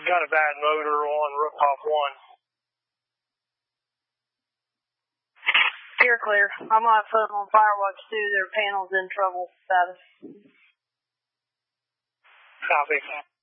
got a bad motor on rooftop 1. You're clear. I'm on phone on Firewatch 2. Their panel's in trouble status. Copy.